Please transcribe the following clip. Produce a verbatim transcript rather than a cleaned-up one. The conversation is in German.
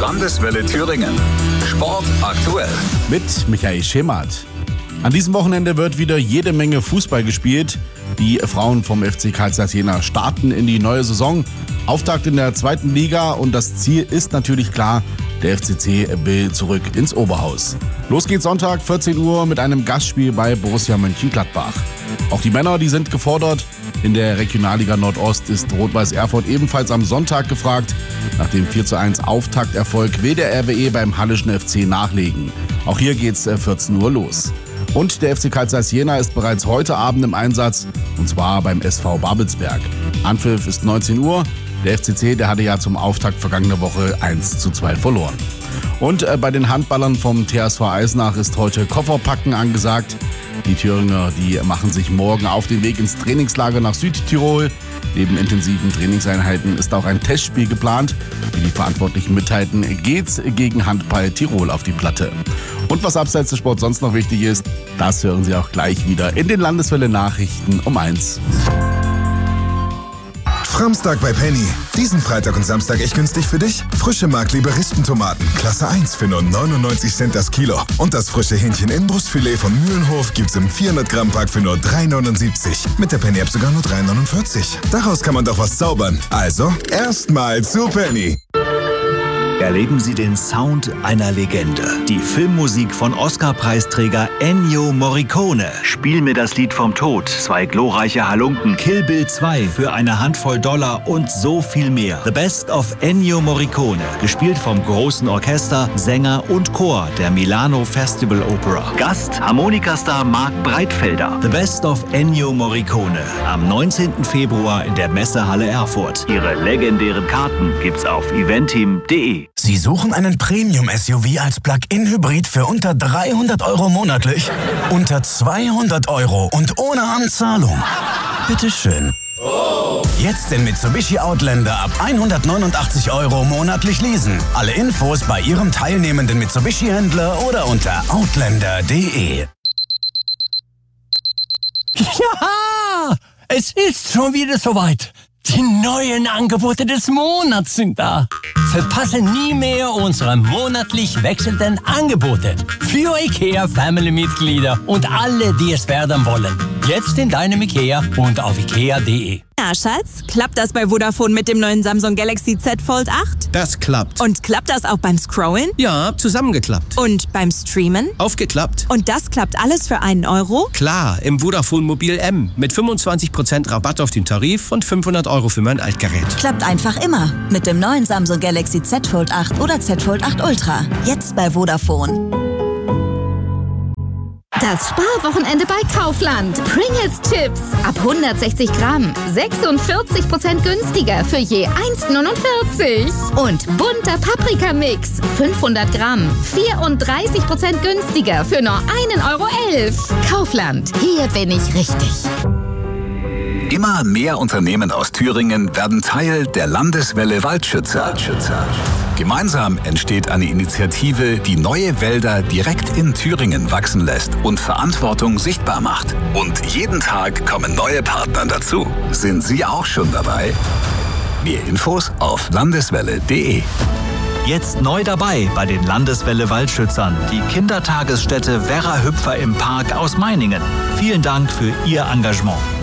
Landeswelle Thüringen. Sport aktuell. Mit Michael Schemert. An diesem Wochenende wird wieder jede Menge Fußball gespielt. Die Frauen vom F C Carl Zeiss Jena starten in die neue Saison. Auftakt in der zweiten Liga und das Ziel ist natürlich klar, der F C C will zurück ins Oberhaus. Los geht's Sonntag, vierzehn Uhr, mit einem Gastspiel bei Borussia Mönchengladbach. Auch die Männer, die sind gefordert. In der Regionalliga Nordost ist Rot-Weiß Erfurt ebenfalls am Sonntag gefragt. Nach dem vier zu eins Auftakterfolg will der R W E beim Hallischen F C nachlegen. Auch hier geht's vierzehn Uhr los. Und der F C Carl Zeiss Jena ist bereits heute Abend im Einsatz, und zwar beim S V Babelsberg. Anpfiff ist neunzehn Uhr. Der F C C, der hatte ja zum Auftakt vergangene Woche eins zu zwei verloren. Und äh, bei den Handballern vom T S V Eisenach ist heute Kofferpacken angesagt. Die Thüringer, die machen sich morgen auf den Weg ins Trainingslager nach Südtirol. Neben intensiven Trainingseinheiten ist auch ein Testspiel geplant. Wie die Verantwortlichen mitteilten, geht's gegen Handball Tirol auf die Platte. Und was abseits des Sports sonst noch wichtig ist, das hören Sie auch gleich wieder in den Landeswelle Nachrichten um eins. Framstag bei Penny. Diesen Freitag und Samstag echt günstig für dich. Frische Mark-Liberistentomaten, Klasse eins für nur neunundneunzig Cent das Kilo. Und das frische Hähnchen in Brustfilet von Mühlenhof gibt's im vierhundert Gramm Pack für nur drei neunundsiebzig. Mit der Penny-App sogar nur drei neunundvierzig. Daraus kann man doch was zaubern. Also, erstmal zu Penny. Erleben Sie den Sound einer Legende. Die Filmmusik von Oscar-Preisträger Ennio Morricone. Spiel mir das Lied vom Tod, zwei glorreiche Halunken, Kill Bill zwei für eine Handvoll Dollar und so viel mehr. The Best of Ennio Morricone. Gespielt vom großen Orchester, Sänger und Chor der Milano Festival Opera. Gast Harmonikastar Marc Breitfelder. The Best of Ennio Morricone. Am neunzehnten Februar in der Messehalle Erfurt. Ihre legendären Karten gibt's auf eventim punkt de. Sie suchen einen Premium-S U V als Plug-in-Hybrid für unter dreihundert Euro monatlich? Unter zweihundert Euro und ohne Anzahlung? Bitteschön. Jetzt den Mitsubishi Outlander ab hundertneunundachtzig Euro monatlich leasen. Alle Infos bei Ihrem teilnehmenden Mitsubishi-Händler oder unter outlander punkt de. Ja, es ist schon wieder soweit. Die neuen Angebote des Monats sind da. Verpasse nie mehr unsere monatlich wechselnden Angebote für IKEA Family-Mitglieder und alle, die es werden wollen. Jetzt in deinem IKEA und auf ikea punkt de. Na, Schatz, klappt das bei Vodafone mit dem neuen Samsung Galaxy Z Fold acht? Das klappt. Und klappt das auch beim Scrollen? Ja, zusammengeklappt. Und beim Streamen? Aufgeklappt. Und das klappt alles für einen Euro? Klar, im Vodafone Mobil M mit fünfundzwanzig Prozent Rabatt auf den Tarif und fünfhundert Euro für mein Altgerät. Klappt einfach immer mit dem neuen Samsung Galaxy Z Fold acht oder Z Fold acht Ultra. Jetzt bei Vodafone. Das Sparwochenende bei Kaufland. Pringles Chips ab hundertsechzig Gramm. sechsundvierzig Prozent günstiger für je eins neunundvierzig. Und bunter Paprikamix. fünfhundert Gramm. vierunddreißig Prozent günstiger für nur ein Euro elf. Kaufland. Hier bin ich richtig. Immer mehr Unternehmen aus Thüringen werden Teil der Landeswelle Waldschützer. Waldschützer. Gemeinsam entsteht eine Initiative, die neue Wälder direkt in Thüringen wachsen lässt und Verantwortung sichtbar macht. Und jeden Tag kommen neue Partner dazu. Sind Sie auch schon dabei? Mehr Infos auf landeswelle punkt de. Jetzt neu dabei bei den Landeswelle Waldschützern, die Kindertagesstätte Werra Hüpfer im Park aus Meiningen. Vielen Dank für Ihr Engagement.